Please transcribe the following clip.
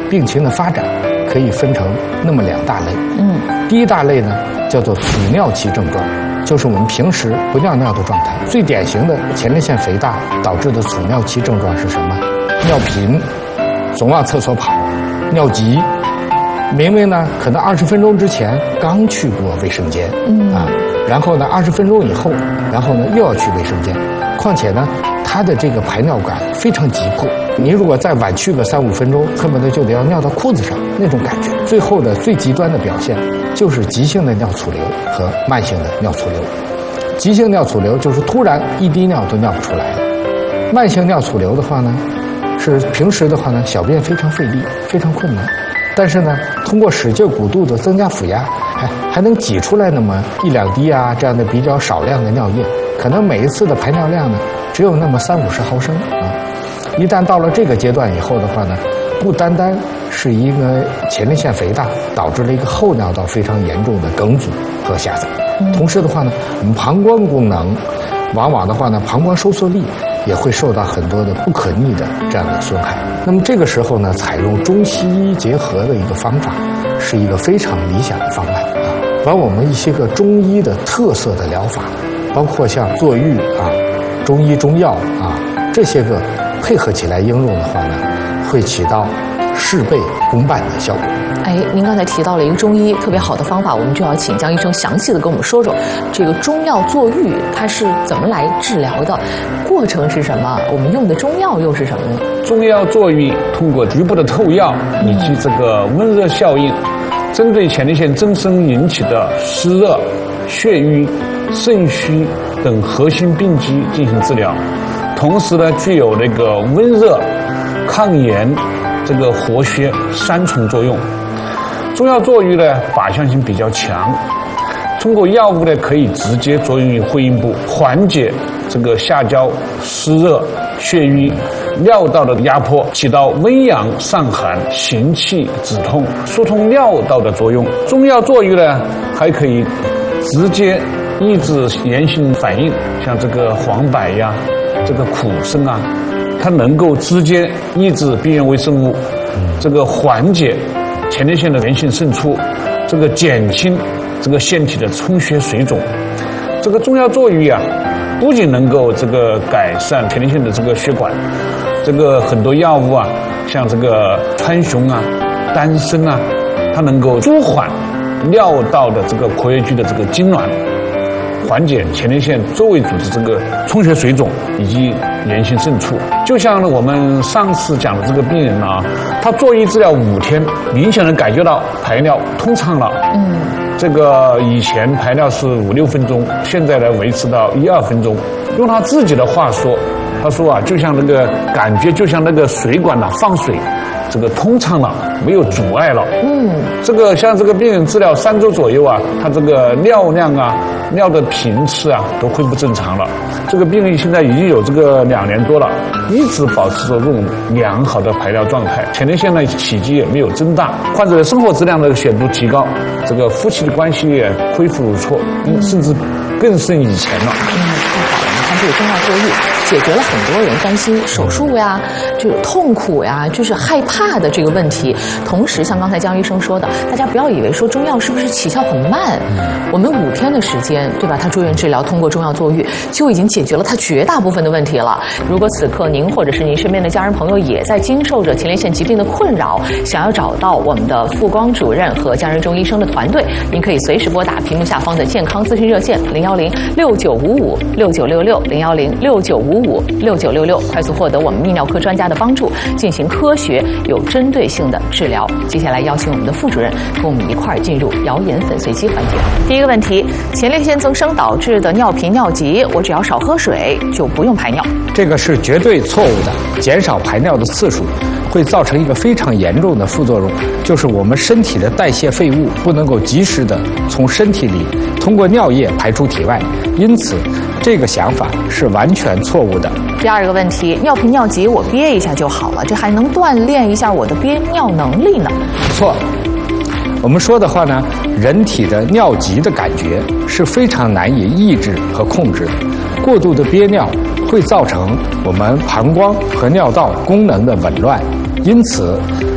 病情的发展可以分成那么2大类。第一大类呢叫做储尿期症状，就是我们平时不尿尿的状态。最典型的前列腺肥大导致的储尿期症状是什么？尿频，总往厕所跑，尿急。明明呢可能20分钟之前刚去过卫生间，然后呢20分钟以后，然后呢又要去卫生间。况且呢他的这个排尿感非常急迫，你如果再晚去个3-5分钟，恨不得就得要尿到裤子上那种感觉。最后的最极端的表现就是急性的尿储留和慢性的尿储留。急性尿储留就是突然一滴尿都尿不出来了，慢性尿储留的话呢，是平时的话呢小便非常费力，非常困难，但是呢通过使劲鼓肚子增加腹压，还能挤出来那么1-2滴啊这样的比较少量的尿液，可能每一次的排尿量呢只有那么30-50毫升啊。一旦到了这个阶段以后的话呢，不单单是一个前列腺肥大导致了一个后尿道非常严重的梗阻和狭窄，同时的话呢，我们膀胱功能往往的话呢，膀胱收缩力也会受到很多的不可逆的这样的损害。那么这个时候呢，采用中西医结合的一个方法是一个非常理想的方案啊，把我们一些个中医的特色的疗法，包括像坐浴啊、中医中药啊这些个配合起来应用的话呢，会起到事倍功半的效果。 您刚才提到了一个中医特别好的方法，我们就要请江医生详细的跟我们说说这个中药坐浴它是怎么来治疗的，过程是什么，我们用的中药又是什么呢？ 中药坐浴通过局部的透药以及这个温热效应，针对前列腺增生引起的湿热、血瘀、肾虚等核心病机进行治疗，同时呢具有那个温热、抗炎、这个活血3重作用。中药坐浴呢靶向性比较强，通过药物呢可以直接作用于会阴部，缓解这个下焦、湿热、血瘀、尿道的压迫，起到温阳散寒、行气止痛、疏通尿道的作用。中药坐浴呢还可以直接抑制炎性反应，像这个黄柏呀、这个苦参啊，它能够直接抑制病原微生物，这个缓解前列腺的炎性渗出，这个减轻这个腺体的充血水肿。这个中药坐浴啊，不仅能够这个改善前列腺的这个血管，这个很多药物啊，像这个川芎啊、丹参啊，它能够舒缓尿道的这个括约肌的这个痉挛，缓解前列腺周围组织这个充血水肿以及炎性渗出。就像我们上次讲的这个病人啊，他坐浴治疗5天，明显的感觉到排尿通畅了。这个以前排尿是5-6分钟，现在呢维持到1-2分钟。用他自己的话说，他说啊，就像那个感觉，就像那个水管放水，这个通畅了，没有阻碍了。这个像这个病人治疗3周左右啊，他这个尿量啊、尿的频次啊都恢复正常了。这个病人现在已经有这个2年多了，一直保持着这种良好的排尿状态，前列腺的体积也没有增大，患者的生活质量的显著提高，这个夫妻的关系也恢复如初，甚至更胜以前了。 这个中药坐浴解决了很多人担心手术呀、这个痛苦呀、就是害怕的这个问题。同时，像刚才江医生说的，大家不要以为说中药是不是起效很慢，我们5天的时间，对吧？他住院治疗，通过中药坐浴就已经解决了他绝大部分的问题了。如果此刻您或者是您身边的家人朋友也在经受着前列腺疾病的困扰，想要找到我们的傅光主任和家人中医生的团队，您可以随时拨打屏幕下方的健康咨询热线010-6955-6966，010-6955-6966，快速获得我们泌尿科专家的帮助，进行科学有针对性的治疗。接下来邀请我们的傅主任跟我们一块儿进入谣言粉碎机环节。第一个问题，前列腺增生导致的尿频尿急，我只要少喝水就不用排尿， 这个是绝对错误的。减少排尿的次数会造成一个非常严重的副作用，就是我们身体的代谢废物不能够及时的从身体里通过尿液排出体外，因此这个想法是完全错误的。 第二个问题，尿频尿急我憋一下就好了，这还能锻炼一下我的憋尿能力呢？ 错。我们说的话呢，人体的尿急的感觉是非常难以抑制和控制的，过度的憋尿会造成我们膀胱和尿道功能的紊乱，因此